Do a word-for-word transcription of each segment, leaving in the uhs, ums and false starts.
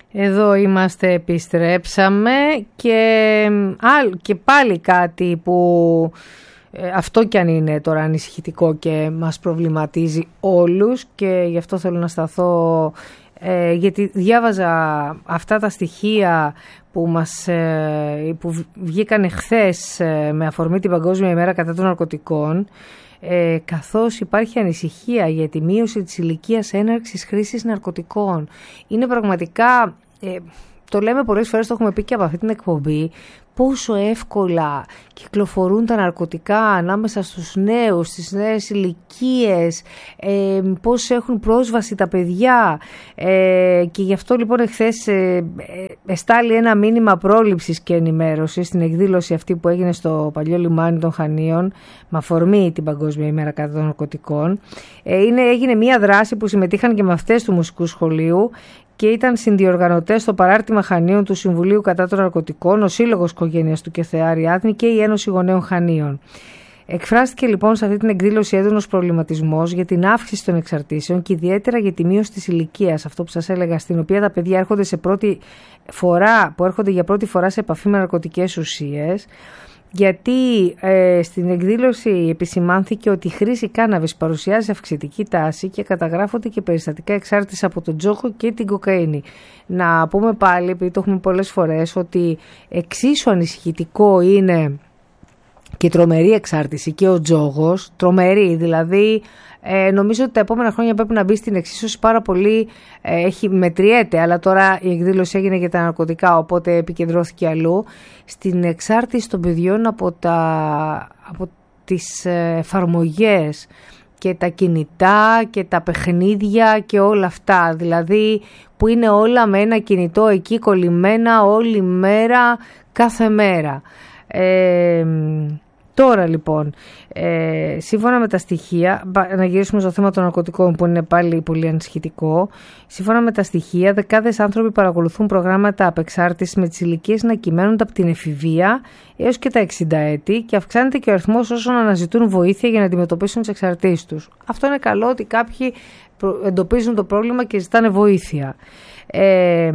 Εδώ είμαστε, επιστρέψαμε και, α, και πάλι κάτι που ε, αυτό κι αν είναι τώρα ανησυχητικό και μας προβληματίζει όλους, και γι' αυτό θέλω να σταθώ, ε, γιατί διάβαζα αυτά τα στοιχεία που, μας, ε, που βγήκαν χθες ε, με αφορμή την Παγκόσμια ημέρα κατά των ναρκωτικών, Ε, καθώς υπάρχει ανησυχία για τη μείωση της ηλικίας έναρξης χρήσης ναρκωτικών. Είναι πραγματικά, ε, το λέμε πολλές φορές, το έχουμε πει και από αυτή την εκπομπή, πόσο εύκολα κυκλοφορούν τα ναρκωτικά ανάμεσα στους νέους, στις νέες ηλικίες, ε, πώς έχουν πρόσβαση τα παιδιά, ε, και γι' αυτό λοιπόν εχθές ε, εστάλει ένα μήνυμα πρόληψης και ενημέρωσης στην εκδήλωση αυτή που έγινε στο παλιό λιμάνι των Χανίων με αφορμή την Παγκόσμια ημέρα κατά των ναρκωτικών. Ε, είναι, έγινε μια δράση που συμμετείχαν και μαθητές του Μουσικού Σχολείου και ήταν συνδιοργανωτές στο παράρτημα Χανίων του Συμβουλίου κατά των Ναρκωτικών, ο Σύλλογος Οικογένειας του Κεθεά Αριάδνη και η Ένωση Γονέων Χανίων. Εκφράστηκε λοιπόν σε αυτή την εκδήλωση έντονος προβληματισμός για την αύξηση των εξαρτήσεων και ιδιαίτερα για τη μείωση της ηλικίας, αυτό που σας έλεγα, στην οποία τα παιδιά έρχονται σε πρώτη φορά, που έρχονται για πρώτη φορά σε επαφή με ναρκωτικές ουσίες. Γιατί ε, στην εκδήλωση επισημάνθηκε ότι η χρήση κάναβης παρουσιάζει αυξητική τάση και καταγράφονται και περιστατικά εξάρτηση από τον τζόγο και την κοκαίνη. Να πούμε πάλι, επειδή το έχουμε πολλές φορές, ότι εξίσου ανησυχητικό είναι και τρομερή εξάρτηση και ο τζόγος, τρομερή δηλαδή. Ε, νομίζω ότι τα επόμενα χρόνια πρέπει να μπει στην εξίσωση πάρα πολύ, ε, έχει, μετριέται, αλλά τώρα η εκδήλωση έγινε για τα ναρκωτικά, οπότε επικεντρώθηκε αλλού, στην εξάρτηση των παιδιών από, τα, από τις εφαρμογές και τα κινητά και τα παιχνίδια και όλα αυτά, δηλαδή που είναι όλα με ένα κινητό εκεί κολλημένα όλη μέρα, κάθε μέρα. Ε, Τώρα λοιπόν, ε, σύμφωνα με τα στοιχεία, να γυρίσουμε στο θέμα των ναρκωτικών που είναι πάλι πολύ ανησυχητικό, σύμφωνα με τα στοιχεία, δεκάδες άνθρωποι παρακολουθούν προγράμματα απεξάρτησης με τις ηλικίες να κυμαίνονται από την εφηβεία έως και τα εξήντα έτη και αυξάνεται και ο αριθμός όσων αναζητούν βοήθεια για να αντιμετωπίσουν τις εξαρτήσεις τους. Αυτό είναι καλό, ότι κάποιοι εντοπίζουν το πρόβλημα και ζητάνε βοήθεια. Ε,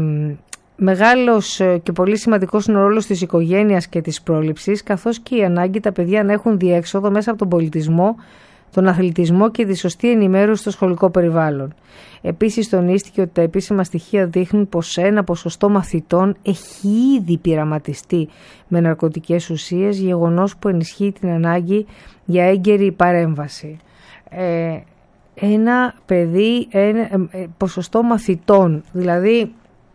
Μεγάλος και πολύ σημαντικός είναι ο ρόλος της οικογένειας και της πρόληψης, καθώς και η ανάγκη τα παιδιά να έχουν διέξοδο μέσα από τον πολιτισμό, τον αθλητισμό και τη σωστή ενημέρωση στο σχολικό περιβάλλον. Επίσης, τονίστηκε ότι τα επίσημα στοιχεία δείχνουν πως ένα ποσοστό μαθητών έχει ήδη πειραματιστεί με ναρκωτικές ουσίες, γεγονός που ενισχύει την ανάγκη για έγκαιρη παρέμβαση. Ε, ένα παιδί, ένα ποσοστό μαθητών, δηλαδή,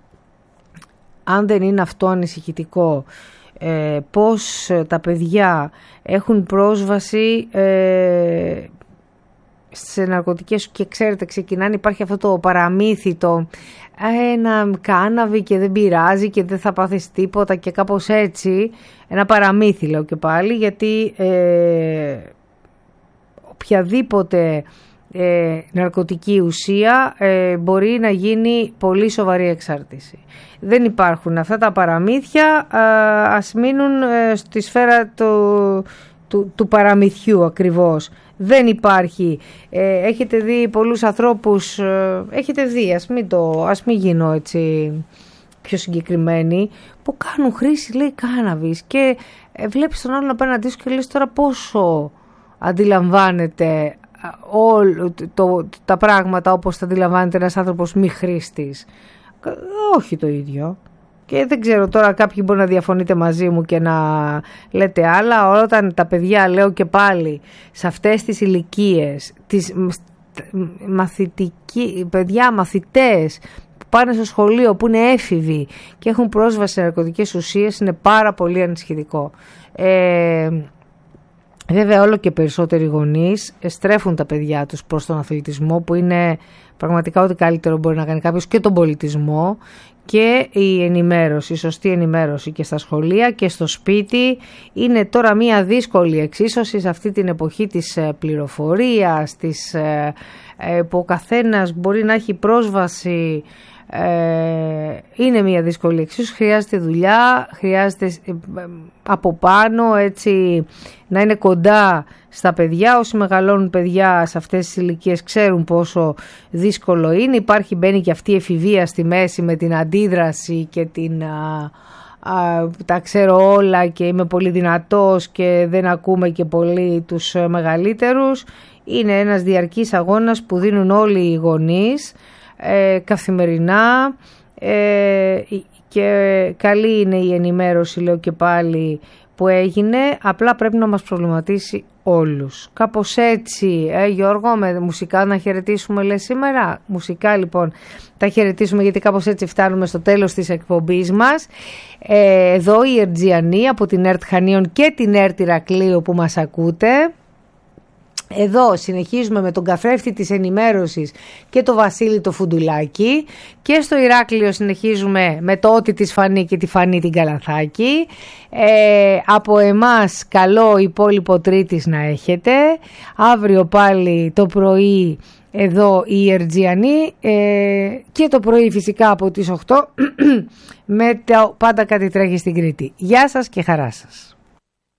αν δεν είναι αυτό ανησυχητικό, ε, πώς τα παιδιά έχουν πρόσβαση ε, σε ναρκωτικές, και ξέρετε, ξεκινάνε, υπάρχει αυτό το παραμύθι, το ένα κάναβι και δεν πειράζει και δεν θα πάθεις τίποτα και κάπως έτσι, ένα παραμύθι λέω και πάλι, γιατί ε, οποιαδήποτε Ε, ναρκωτική ουσία ε, μπορεί να γίνει πολύ σοβαρή εξάρτηση. Δεν υπάρχουν αυτά τα παραμύθια, α, ας μείνουν ε, στη σφαίρα του, του, του παραμυθιού ακριβώς. Δεν υπάρχει. Ε, έχετε δει πολλούς ανθρώπους, ε, έχετε δει, ας μην, το, ας μην γίνω έτσι πιο συγκεκριμένη, που κάνουν χρήση, λέει, κάναβης και ε, βλέπεις τον άλλον απέναντί σου και λες τώρα πόσο αντιλαμβάνεται All, το, τα πράγματα όπως τα αντιλαμβάνεται ένας άνθρωπος μη χρήστης. Όχι το ίδιο. Και δεν ξέρω τώρα, κάποιοι μπορεί να διαφωνείτε μαζί μου και να λέτε άλλα. Όταν τα παιδιά, λέω και πάλι, σε αυτές τις ηλικίες, τις μαθητικοί, παιδιά μαθητές που πάνε στο σχολείο, που είναι έφηβοι και έχουν πρόσβαση σε ναρκωτικές ουσίες, είναι πάρα πολύ ανησυχητικό. Ε, Βέβαια, όλο και περισσότεροι γονείς στρέφουν τα παιδιά τους προς τον αθλητισμό, που είναι πραγματικά ό,τι καλύτερο μπορεί να κάνει κάποιος, και τον πολιτισμό και η ενημέρωση, η σωστή ενημέρωση και στα σχολεία και στο σπίτι. Είναι τώρα μια δύσκολη εξίσωση σε αυτή την εποχή της πληροφορίας, της, που ο καθένας μπορεί να έχει πρόσβαση. Ε, είναι μια δύσκολη εξίσωση, χρειάζεται δουλειά, χρειάζεται από πάνω έτσι να είναι κοντά στα παιδιά. Όσοι μεγαλώνουν παιδιά σε αυτές τις ηλικίες ξέρουν πόσο δύσκολο είναι. Υπάρχει, μπαίνει και αυτή η εφηβεία στη μέση με την αντίδραση και την... Α, α, τα ξέρω όλα και είμαι πολύ δυνατός και δεν ακούμε και πολύ τους μεγαλύτερους. Είναι ένας διαρκής αγώνας που δίνουν όλοι οι γονείς ε, καθημερινά ε, και καλή είναι η ενημέρωση, λέω και πάλι, που έγινε, απλά πρέπει να μας προβληματίσει όλους. Κάπως έτσι, ε, Γιώργο, με μουσικά να χαιρετήσουμε λες σήμερα. Μουσικά λοιπόν τα χαιρετήσουμε, γιατί κάπως έτσι φτάνουμε στο τέλος της εκπομπής μας. Ε, εδώ η Ερτζιανή από την ΕΡΤ Χανίων και την ΕΡΤ Ηρακλείου που μας ακούτε. Εδώ συνεχίζουμε με τον καθρέφτη της ενημέρωσης και το Βασίλη το Φουντουλάκι, και στο Ηράκλειο συνεχίζουμε με το Ότι της Φανή και τη Φανή την Καλαθάκη. Ε, από εμάς καλό υπόλοιπο Τρίτης να έχετε. Αύριο πάλι το πρωί εδώ η Ερτζιανή ε, και το πρωί φυσικά από τις οκτώ με το Πάντα κάτι τρέχει στην Κρήτη. Γεια σας και χαρά σας.